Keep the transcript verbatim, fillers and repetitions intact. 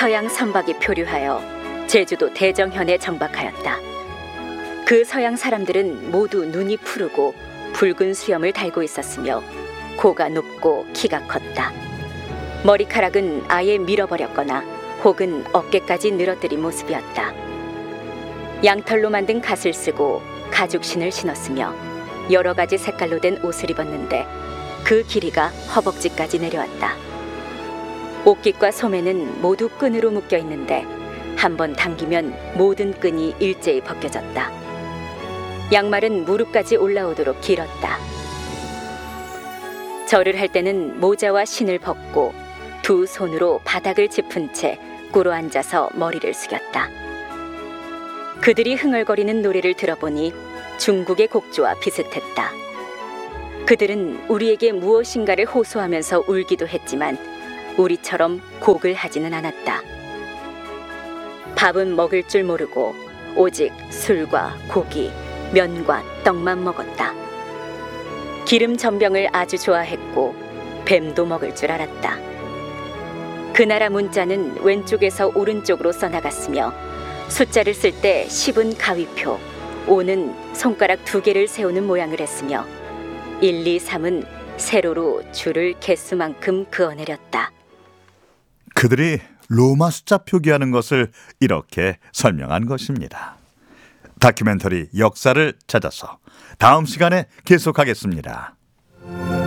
서양 선박이 표류하여 제주도 대정현에 정박하였다. 그 서양 사람들은 모두 눈이 푸르고 붉은 수염을 달고 있었으며 고가 높고 키가 컸다. 머리카락은 아예 밀어버렸거나 혹은 어깨까지 늘어뜨린 모습이었다. 양털로 만든 갓을 쓰고 가죽신을 신었으며 여러 가지 색깔로 된 옷을 입었는데 그 길이가 허벅지까지 내려왔다. 옷깃과 소매는 모두 끈으로 묶여 있는데 한 번 당기면 모든 끈이 일제히 벗겨졌다. 양말은 무릎까지 올라오도록 길었다. 절을 할 때는 모자와 신을 벗고 두 손으로 바닥을 짚은 채 꿇어 앉아서 머리를 숙였다. 그들이 흥얼거리는 노래를 들어보니 중국의 곡조와 비슷했다. 그들은 우리에게 무엇인가를 호소하면서 울기도 했지만 우리처럼 곡을 하지는 않았다. 밥은 먹을 줄 모르고 오직 술과 고기, 면과 떡만 먹었다. 기름 전병을 아주 좋아했고 뱀도 먹을 줄 알았다. 그 나라 문자는 왼쪽에서 오른쪽으로 써나갔으며 숫자를 쓸 때 십은 가위표, 오는 손가락 두 개를 세우는 모양을 했으며 일, 이, 삼은 세로로 줄을 개수만큼 그어내렸다. 그들이 로마 숫자 표기하는 것을 이렇게 설명한 것입니다. 다큐멘터리 역사를 찾아서 다음 시간에 계속하겠습니다.